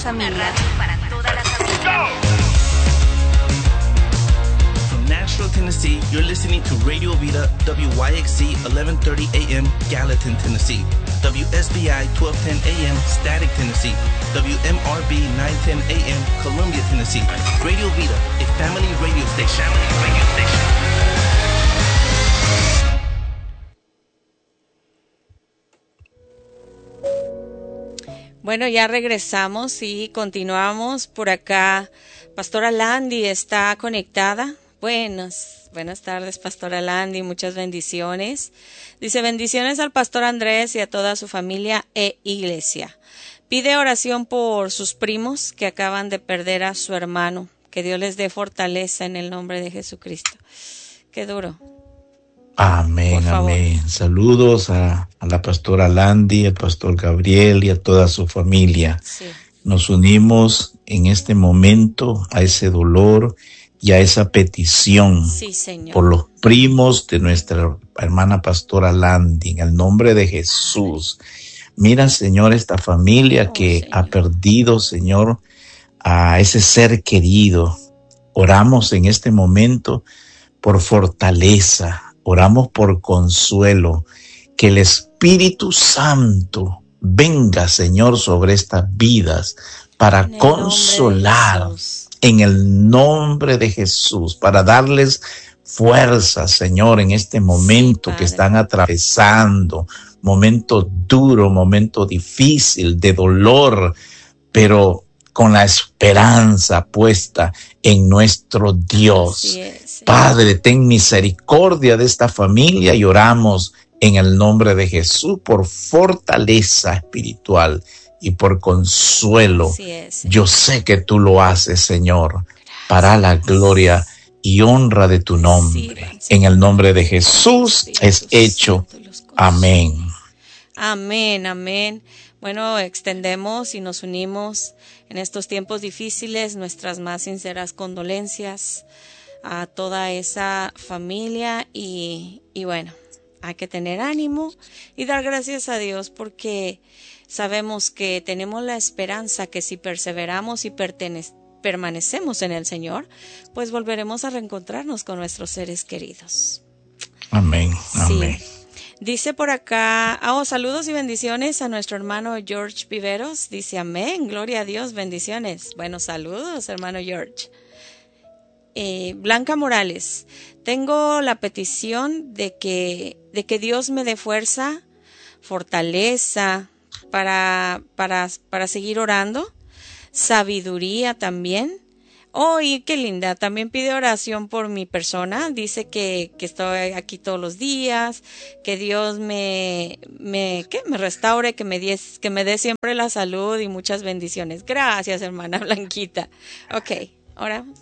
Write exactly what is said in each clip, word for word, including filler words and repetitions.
Familia. Para toda la familia. From Nashville, Tennessee, you're listening to Radio Vida W Y X C eleven thirty A M Gallatin, Tennessee, W S B I twelve ten A M Static, Tennessee, W M R B nine ten A M Columbia, Tennessee. Radio Vida, a family radio station. Family radio station. Bueno, ya regresamos y continuamos por acá. Pastora Landy está conectada. Buenas, buenas tardes, Pastora Landy. Muchas bendiciones. Dice, bendiciones al Pastor Andrés y a toda su familia e iglesia. Pide oración por sus primos que acaban de perder a su hermano. Que Dios les dé fortaleza en el nombre de Jesucristo. Qué duro. Amén, amén. Saludos a, a la pastora Landy, al pastor Gabriel y a toda su familia. Sí. Nos unimos en este momento a ese dolor y a esa petición Sí, Señor. por los primos de nuestra hermana pastora Landy, en el nombre de Jesús. Mira, Señor, esta familia Oh, que Señor. ha perdido, Señor, a ese ser querido. Oramos en este momento por fortaleza. Oramos por consuelo, que el Espíritu Santo venga, Señor, sobre estas vidas para En el consolar nombre de Jesús. en el nombre de Jesús, para darles fuerza, Señor, en este momento Sí, que Padre. están atravesando, momento duro, momento difícil, de dolor, pero con la esperanza puesta en nuestro Dios. Así es, Señor. Padre, ten misericordia de esta familia y oramos en el nombre de Jesús por fortaleza espiritual y por consuelo. Así es, Señor. Yo sé que tú lo haces, Señor, para la gloria y honra de tu nombre. Reciban, En el nombre de Jesús Espíritu es hecho. Santo, los consuela. Amén. Amén, amén. Bueno, extendemos y nos unimos en estos tiempos difíciles nuestras más sinceras condolencias a toda esa familia y, y bueno, hay que tener ánimo y dar gracias a Dios porque sabemos que tenemos la esperanza que si perseveramos y pertenecemos permanecemos en el Señor, pues volveremos a reencontrarnos con nuestros seres queridos. Amén. Amén. Sí. Dice por acá, oh, saludos y bendiciones a nuestro hermano George Viveros. Dice, amén, gloria a Dios, bendiciones. Bueno, saludos, hermano George. Eh, Blanca Morales, tengo la petición de que, de que Dios me dé fuerza, fortaleza para, para, para seguir orando, sabiduría también. Oh, y qué linda, también pide oración por mi persona, dice que, que estoy aquí todos los días, que Dios me, me, ¿qué? me restaure, que me, dies, que me dé siempre la salud y muchas bendiciones. Gracias, hermana Blanquita. Ok, oramos.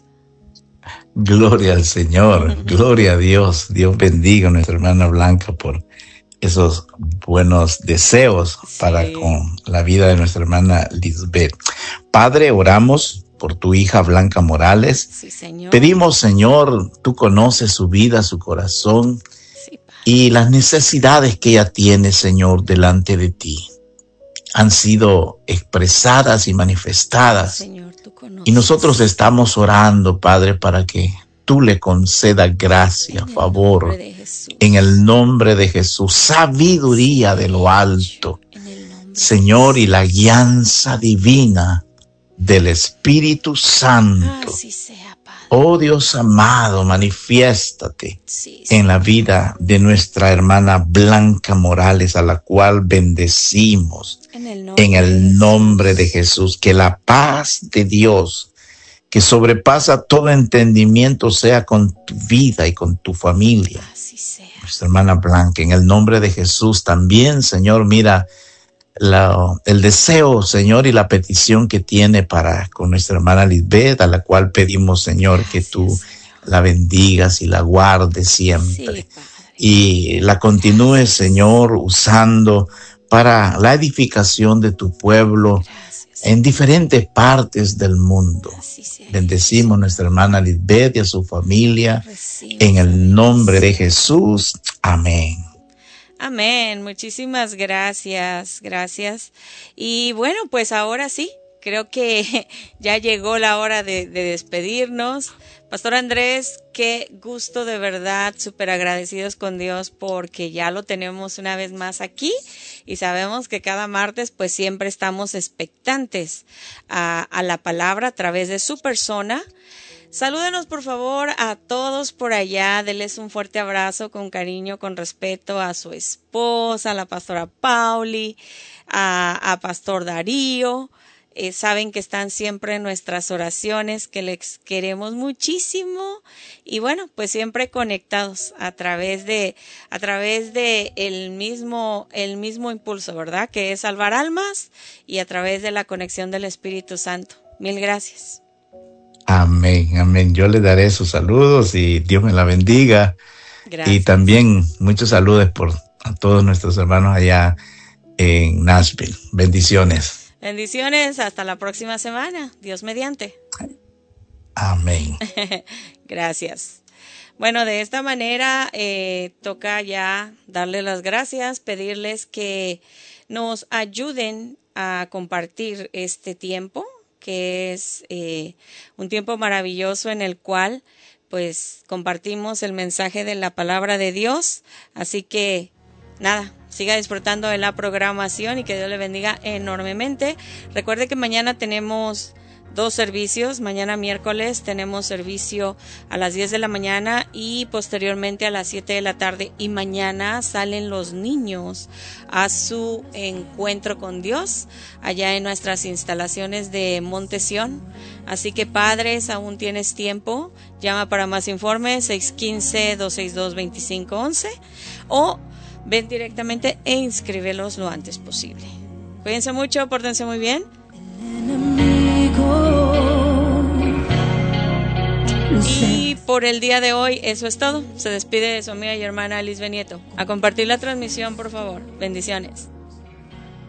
Gloria al Señor, gloria a Dios. Dios bendiga a nuestra hermana Blanca por esos buenos deseos para Sí. con la vida de nuestra hermana Lisbeth. Padre, oramos por tu hija Blanca Morales. Sí, Señor. Pedimos, Señor, tú conoces su vida, su corazón Sí, Padre. y las necesidades que ella tiene, Señor, delante de ti. Han sido expresadas y manifestadas. Señor, tú conoces. Y nosotros estamos orando, Padre, para que tú le concedas gracia, En el favor, nombre de Jesús. en el nombre de Jesús, sabiduría de lo alto, En el nombre de Señor, y Jesús. la guianza divina del Espíritu Santo. Así sea, Padre. Oh Dios amado, manifiéstate Sí, en la vida de nuestra hermana Blanca Morales, a la cual bendecimos En el nombre, en de el nombre de Jesús. Jesús. Que la paz de Dios, que sobrepasa todo entendimiento, sea con tu vida y con tu familia. Así sea. Nuestra hermana Blanca, en el nombre de Jesús también, Señor, mira la, el deseo, Señor, y la petición que tiene para con nuestra hermana Lisbeth, a la cual pedimos, Señor, que Gracias, tú Señor. la bendigas y la guardes Sí, siempre. Padre. Y la continúes, Señor, usando para la edificación de tu pueblo Gracias. en diferentes partes del mundo. Así sea. Bendecimos a nuestra hermana Lisbeth y a su familia Recibe en esa el nombre de bendición. Jesús. Amén. Amén. Muchísimas gracias. Gracias. Y bueno, pues ahora sí, creo que ya llegó la hora de, de despedirnos. Pastor Andrés, qué gusto de verdad, súper agradecidos con Dios porque ya lo tenemos una vez más aquí y sabemos que cada martes pues siempre estamos expectantes a, a la palabra a través de su persona. Salúdenos por favor a todos por allá, denles un fuerte abrazo con cariño, con respeto a su esposa, a la pastora Pauli, a, a Pastor Darío. Eh, saben que están siempre en nuestras oraciones, que les queremos muchísimo y bueno, pues siempre conectados a través de a través de el mismo el mismo impulso, ¿verdad? Que es salvar almas y a través de la conexión del Espíritu Santo. Mil gracias. Amén, amén. Yo le daré sus saludos y Dios me la bendiga. Gracias. Y también muchos saludos por a todos nuestros hermanos allá en Nashville. Bendiciones. Bendiciones, hasta la próxima semana, Dios mediante. Amén. Gracias. Bueno, de esta manera eh, toca ya darle las gracias, pedirles que nos ayuden a compartir este tiempo, que es eh, un tiempo maravilloso en el cual pues compartimos el mensaje de la palabra de Dios. Así que nada, siga disfrutando de la programación y que Dios le bendiga enormemente. Recuerde que mañana tenemos dos servicios. Mañana miércoles tenemos servicio a las diez de la mañana y posteriormente a las siete de la tarde. Y mañana salen los niños a su encuentro con Dios allá en nuestras instalaciones de Monte Sión. Así que padres, aún tienes tiempo. Llama para más informes seis uno cinco, dos seis dos, dos cinco uno uno o ven directamente e inscríbelos lo antes posible. Cuídense mucho, pórtense muy bien. Y por el día de hoy eso es todo. Se despide de su amiga y hermana Liz Benieto. A compartir la transmisión, por favor. Bendiciones.